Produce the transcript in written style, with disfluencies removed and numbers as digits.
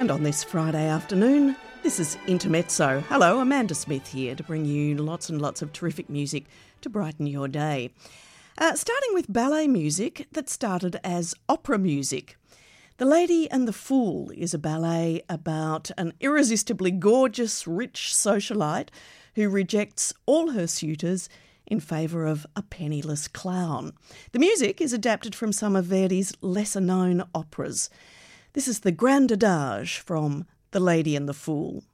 And on this Friday afternoon, this is Intermezzo. Hello, Amanda Smith here to bring you lots and lots of terrific music to brighten your day. Starting with ballet music that started as opera music. The Lady and the Fool is a ballet about an irresistibly gorgeous, rich socialite who rejects all her suitors in favour of a penniless clown. The music is adapted from some of Verdi's lesser-known operas. This is the Grand Adage from The Lady and the Fool.